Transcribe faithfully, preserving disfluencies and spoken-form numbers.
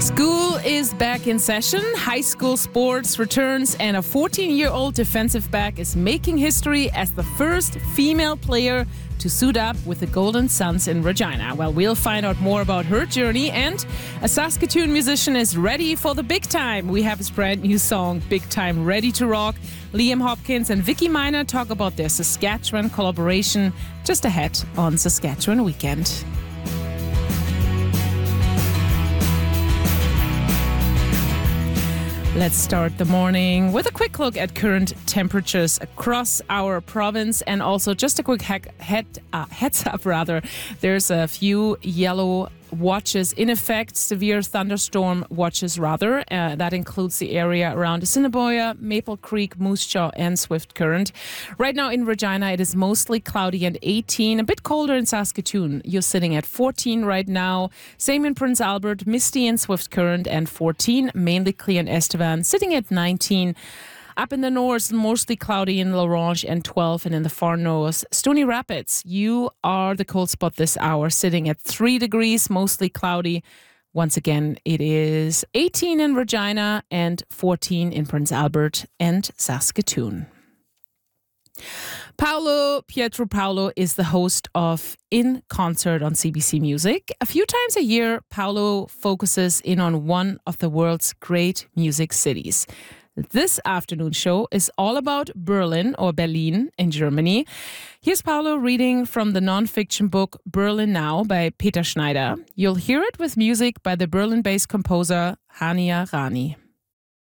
School is back in session, high school sports returns, and a fourteen-year-old defensive back is making history as the first female player to suit up with the Golden Suns in Regina. Well, we'll find out more about her journey, and a Saskatoon musician is ready for the big time. We have his brand new song, Big Time, ready to rock. Liam Hopkins and Vicky Miner talk about their Saskatchewan collaboration just ahead on Saskatchewan Weekend. Let's start the morning with a quick look at current temperatures across our province, and also just a quick heck, head, uh, heads up rather. There's a few yellow watches in effect, severe thunderstorm watches rather. Uh, that includes the area around Assiniboia, Maple Creek, Moose Jaw and Swift Current. Right now in Regina it is mostly cloudy and eighteen, a bit colder in Saskatoon. You're sitting at fourteen right now. Same in Prince Albert, misty in Swift Current and fourteen, mainly clear in Estevan, sitting at nineteen. Up in the north, mostly cloudy in La Ronge and twelve, and in the far north, Stony Rapids, you are the cold spot this hour, sitting at three degrees, mostly cloudy. Once again, it is eighteen in Regina and fourteen in Prince Albert and Saskatoon. Paolo Pietropaolo is the host of In Concert on C B C Music. A few times a year, Paolo focuses in on one of the world's great music cities. This afternoon show is all about Berlin or Berlin in Germany. Here's Paolo reading from the non-fiction book Berlin Now by Peter Schneider. You'll hear it with music by the Berlin-based composer Hania Rani.